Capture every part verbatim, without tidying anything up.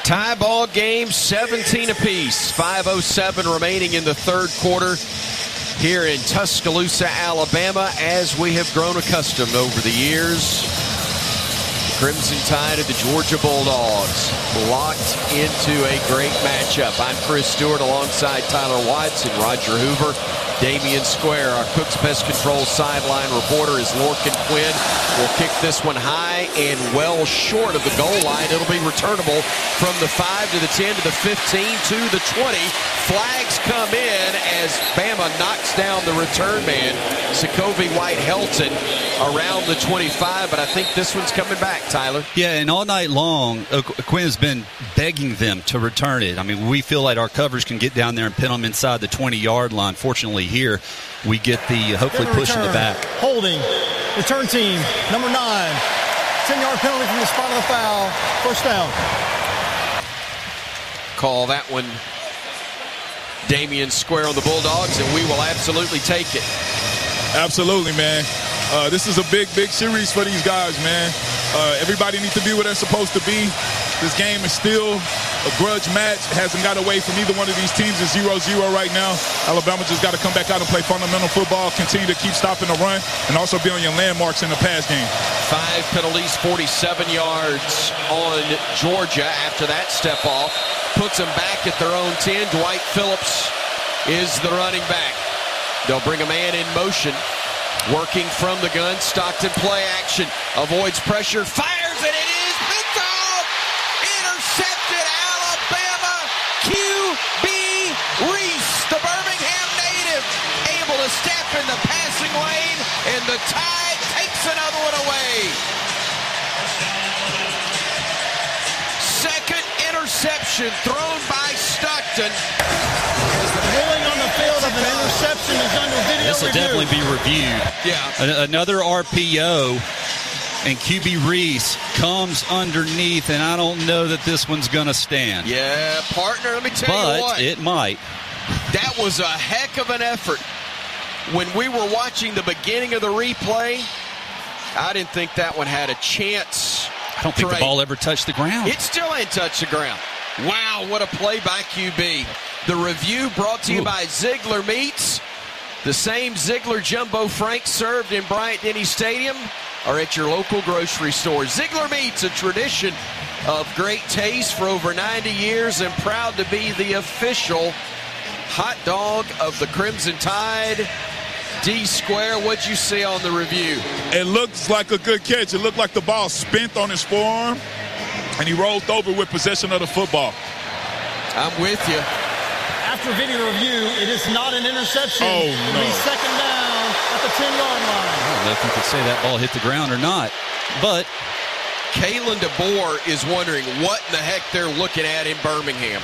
Tie ball game, seventeen apiece. five oh seven remaining in the third quarter here in Tuscaloosa, Alabama, as we have grown accustomed over the years. The Crimson Tide of the Georgia Bulldogs locked into a great matchup. I'm Chris Stewart alongside Tyler Watts and Roger Hoover. Damian Square, our Cook's Pest Control sideline reporter, is Lorcan Quinn. Will kick this one high and well short of the goal line. It'll be returnable from the five to the ten to the fifteen to the twenty. Flags come in as Bama knocks down the return man, Sokovie White-Helton, around the twenty-five, but I think this one's coming back, Tyler. Yeah, and all night long, uh, Quinn has been begging them to return it. I mean, we feel like our coverage can get down there and pin them inside the twenty-yard line. Fortunately, here we get the uh, hopefully push in the back. Holding. Return team, number nine. ten-yard penalty from the spot of the foul. First down. Call that one Damian Square on the Bulldogs, and we will absolutely take it. Absolutely, man. Uh, this is a big, big series for these guys, man. Uh, everybody needs to be where they're supposed to be. This game is still a grudge match. Hasn't got away from either one of these teams. It's zero zero right now. Alabama just got to come back out and play fundamental football, continue to keep stopping the run, and also be on your landmarks in the pass game. Five penalties, forty-seven yards on Georgia after that step off. Puts them back at their own ten. Dwight Phillips is the running back. They'll bring a man in motion. Working from the gun, Stockton play action, avoids pressure, fires, and it is picked off! Intercepted, Alabama, Q B Reese, the Birmingham native, able to step in the passing lane, and the Tide takes another one away. Second interception thrown by Stockton. Ruling on the field of an interception is under video This will review. definitely be reviewed. Yeah. A- another R P O, and Q B Reese comes underneath, and I don't know that this one's going to stand. Yeah, partner, let me tell but you what. it might. That was a heck of an effort. When we were watching the beginning of the replay, I didn't think that one had a chance. I don't think to the ball ever touched the ground. It still ain't touched the ground. Wow, what a play by Q B. The review brought to you Ooh. by Ziegler Meats. The same Ziegler Jumbo Franks served in Bryant-Denny Stadium are at your local grocery store. Ziegler Meats, a tradition of great taste for over ninety years and proud to be the official hot dog of the Crimson Tide. D Square, what'd you see on the review? It looks like a good catch. It looked like the ball spent on his forearm, and he rolled over with possession of the football. I'm with you. After video review, it is not an interception. Oh, It'll no. be second down at the ten-yard line. I don't know if you could say that ball hit the ground or not. But Kalen DeBoer is wondering what in the heck they're looking at in Birmingham.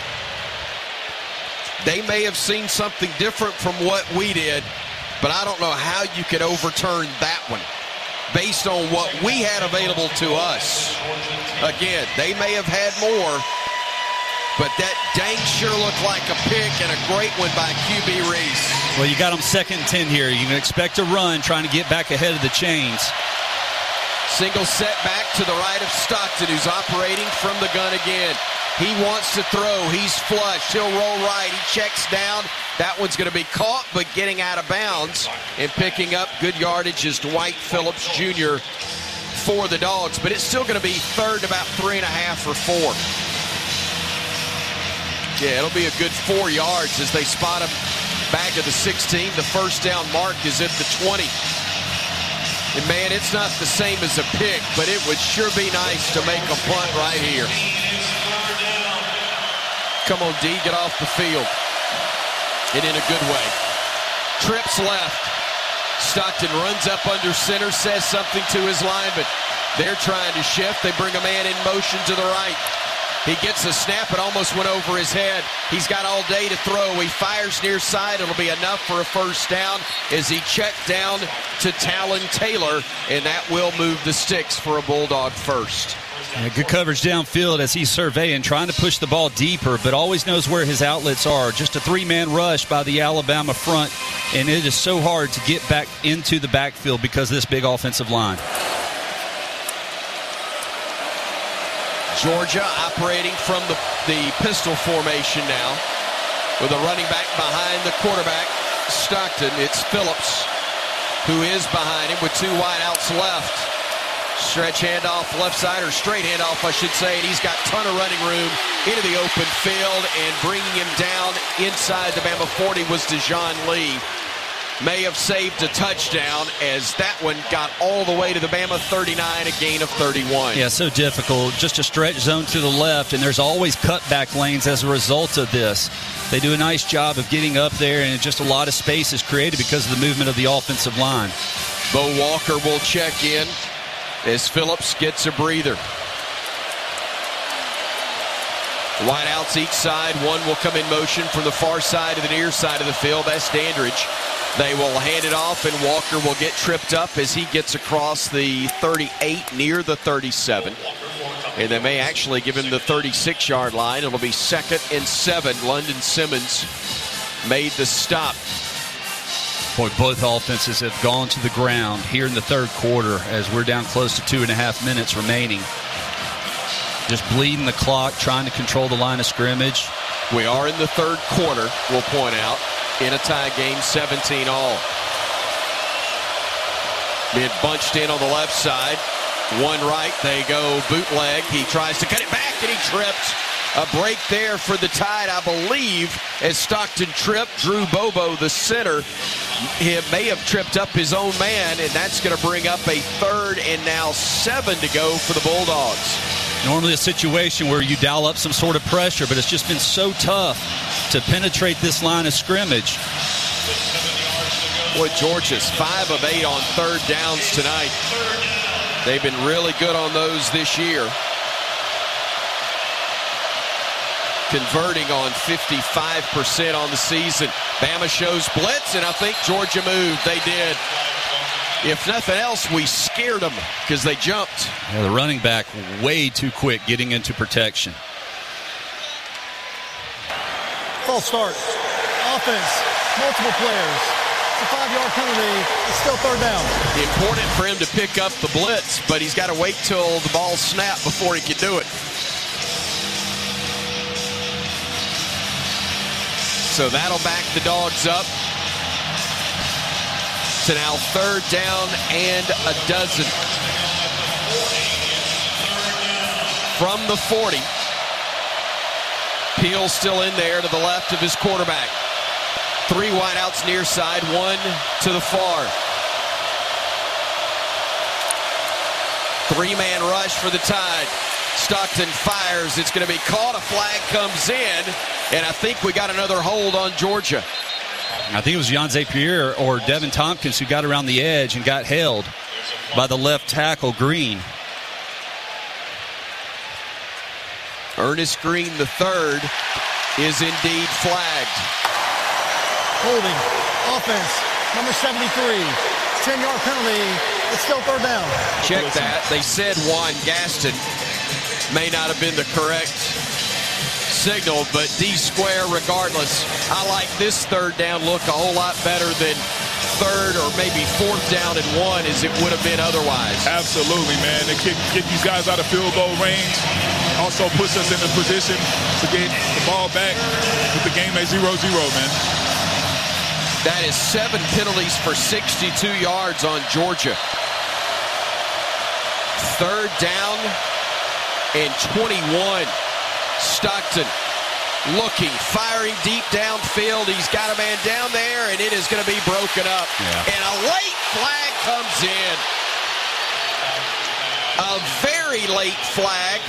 They may have seen something different from what we did, but I don't know how you could overturn that one based on what we had available to us. Again, they may have had more, but that dang sure looked like a pick and a great one by Q B Reese. well, you got them second and ten here. You can expect a run trying to get back ahead of the chains. Single set back to the right of Stockton, who's operating from the gun again. He wants to throw. He's flushed. He'll roll right. He checks down. That one's going to be caught, but getting out of bounds and picking up good yardage is Dwight Phillips Junior for the Dogs. But it's still going to be third, about three and a half or four. Yeah, it'll be a good four yards as they spot him back at the sixteen. The first down mark is at the twenty. And, man, it's not the same as a pick, but it would sure be nice to make a punt right here. Come on, D, get off the field. And in a good way. Trips left. Stockton runs up under center, says something to his lineman. They're trying to shift. They bring a man in motion to the right. He gets a snap. It almost went over his head. He's got all day to throw. He fires near side. It'll be enough for a first down as he checked down to Talon Taylor, and that will move the sticks for a Bulldog first. Yeah, good coverage downfield as he's surveying, trying to push the ball deeper, but always knows where his outlets are. Just a three-man rush by the Alabama front, and it is so hard to get back into the backfield because of this big offensive line. Georgia operating from the, the pistol formation now with a running back behind the quarterback, Stockton. It's Phillips who is behind him with two wideouts left. Stretch handoff left side, or straight handoff, I should say, and he's got a ton of running room into the open field, and bringing him down inside the Bama forty was Dejon Lee. May have saved a touchdown as that one got all the way to the Bama thirty-nine, a gain of thirty-one. Yeah, so difficult. Just a stretch zone to the left, and there's always cutback lanes as a result of this. They do a nice job of getting up there, and just a lot of space is created because of the movement of the offensive line. Bo Walker will check in as Phillips gets a breather. Wideouts each side. One will come in motion from the far side to the near side of the field. That's Dandridge. They will hand it off, and Walker will get tripped up as he gets across the thirty-eight near the thirty-seven. And they may actually give him the thirty-six-yard line. It'll be second and seven. London Simmons made the stop. Boy, both offenses have gone to the ground here in the third quarter as we're down close to two and a half minutes remaining. Just bleeding the clock, trying to control the line of scrimmage. We are in the third quarter, we'll point out, in a tie game, seventeen all. Being bunched in on the left side. One right, they go bootleg. He tries to cut it back, and he tripped. A break there for the Tide, I believe, as Stockton tripped. Drew Bobo, the center, he may have tripped up his own man, and that's going to bring up a third and now seven to go for the Bulldogs. Normally a situation where you dial up some sort of pressure, but it's just been so tough to penetrate this line of scrimmage. Boy, Georgia's five of eight on third downs tonight. They've been really good on those this year. Converting on fifty-five percent on the season. Bama shows blitz, and I think Georgia moved. They did. If nothing else, we scared them because they jumped. Yeah, the running back way too quick getting into protection. False start. Offense. Multiple players. It's a five-yard penalty. It's still third down. Important for him to pick up the blitz, but he's got to wait till the ball snapped before he can do it. So that'll back the Dogs up to now third down and a dozen. From the forty. Peel still in there to the left of his quarterback. Three wideouts near side, one to the far. Three-man rush for the Tide. Stockton fires. It's going to be caught. A flag comes in, and I think we got another hold on Georgia. I think it was Jan Zapier or Devin Tompkins who got around the edge and got held by the left tackle, Green. Ernest Green, the third, is indeed flagged. Holding. Offense. Number seventy-three. ten-yard penalty. It's still third down. Check that. They said Juan Gaston. May not have been the correct signal, but D square regardless. I like this third down look a whole lot better than third or maybe fourth down and one as it would have been otherwise. Absolutely, man. They kick, get these guys out of field goal range. Also puts us in a position to get the ball back with the game at zero zero, man. That is seven penalties for sixty-two yards on Georgia. Third down and twenty-one. Stockton looking, firing deep downfield. He's got a man down there, and it is going to be broken up. Yeah. And a late flag comes in. A very late flag.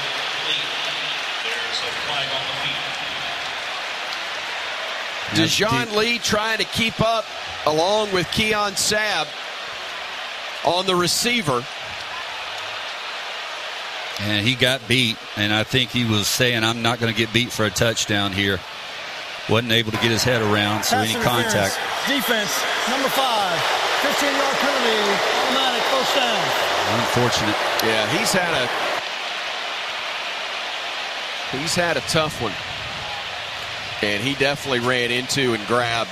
Dejon Lee trying to keep up along with Keon Sabb on the receiver. And he got beat, and I think he was saying, I'm not going to get beat for a touchdown here. Wasn't able to get his head around, so Pass any interference. contact. Defense, number five, fifteen-yard penalty, automatic first down. Unfortunate. Yeah, he's had a he's had a tough one. And he definitely ran into and grabbed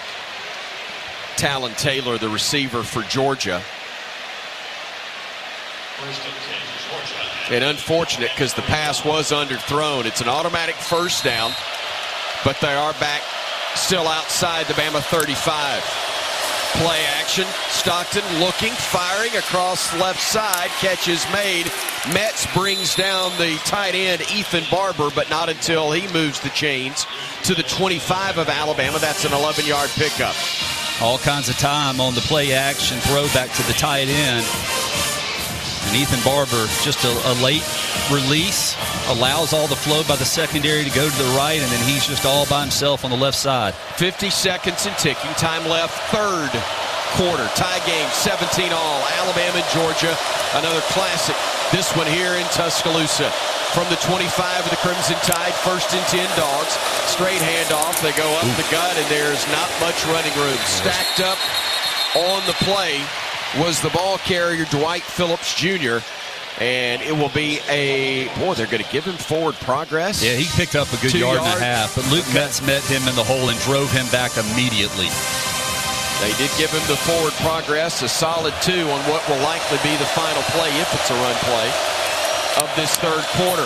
Talon Taylor, the receiver for Georgia. First and ten. And unfortunate because the pass was underthrown. It's an automatic first down, but they are back still outside the Bama thirty-five. Play action. Stockton looking, firing across left side. Catch is made. Metz brings down the tight end, Ethan Barber, but not until he moves the chains to the twenty-five of Alabama. That's an eleven-yard pickup. All kinds of time on the play action throw back to the tight end. And Ethan Barber, just a, a late release, allows all the flow by the secondary to go to the right, and then he's just all by himself on the left side. fifty seconds and ticking. Time left, third quarter. Tie game, seventeen all. Alabama and Georgia, another classic. This one here in Tuscaloosa. From the twenty-five of the Crimson Tide, first and ten Dogs. Straight handoff. They go up Ooh. the gut, and there's not much running room. Stacked up on the play was the ball carrier, Dwight Phillips Junior And it will be a, boy, they're going to give him forward progress. Yeah, he picked up a good Two yard yards. and a half. But Luke okay. Metz met him in the hole and drove him back immediately. They did give him the forward progress, a solid two on what will likely be the final play, if it's a run play, of this third quarter.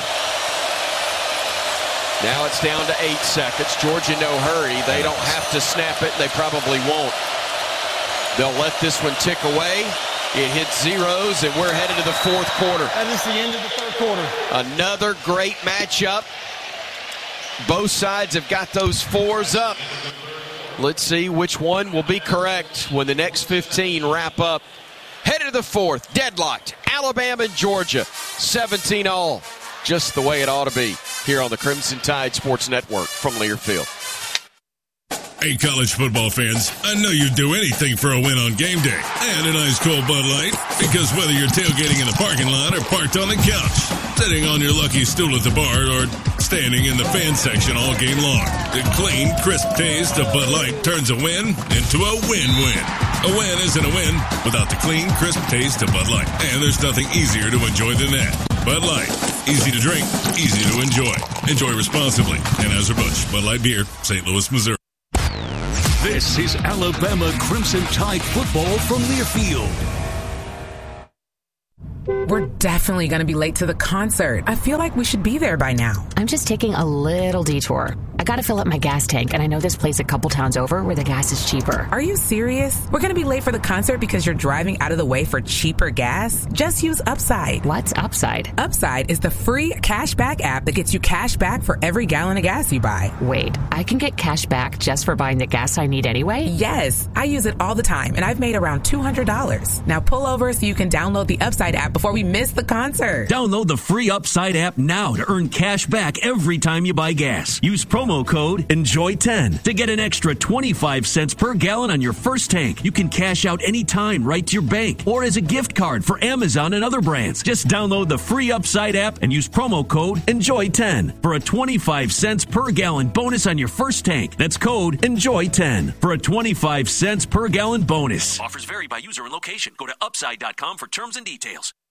Now it's down to eight seconds. Georgia, no hurry. They don't have to snap it. They probably won't. They'll let this one tick away. It hits zeros, and we're headed to the fourth quarter. That is the end of the third quarter. Another great matchup. Both sides have got those fours up. Let's see which one will be correct when the next fifteen wrap up. Headed to the fourth, deadlocked. Alabama and Georgia, seventeen all. Just the way it ought to be here on the Crimson Tide Sports Network from Learfield. Hey, college football fans, I know you'd do anything for a win on game day and an ice cold Bud Light, because whether you're tailgating in the parking lot or parked on the couch, sitting on your lucky stool at the bar, or standing in the fan section all game long, the clean, crisp taste of Bud Light turns a win into a win-win. A win isn't a win without the clean, crisp taste of Bud Light, and there's nothing easier to enjoy than that. Bud Light, easy to drink, easy to enjoy. Enjoy responsibly. Anheuser-Busch, Bud Light Beer, Saint Louis, Missouri. This is Alabama Crimson Tide football from Learfield. We're definitely going to be late to the concert. I feel like we should be there by now. I'm just taking a little detour. I got to fill up my gas tank, and I know this place a couple towns over where the gas is cheaper. Are you serious? We're going to be late for the concert because you're driving out of the way for cheaper gas? Just use Upside. What's Upside? Upside is the free cashback app that gets you cash back for every gallon of gas you buy. Wait, I can get cash back just for buying the gas I need anyway? Yes, I use it all the time, and I've made around two hundred dollars. Now pull over so you can download the Upside app before we miss the concert. Download the free Upside app now to earn cash back every time you buy gas. Use promo code enjoy ten to get an extra twenty-five cents per gallon on your first tank. You can cash out anytime right to your bank or as a gift card for Amazon and other brands. Just download the free Upside app and use promo code enjoy ten for a twenty-five cents per gallon bonus on your first tank. That's code enjoy ten for a twenty-five cents per gallon bonus. Offers vary by user and location. Go to upside dot com for terms and details.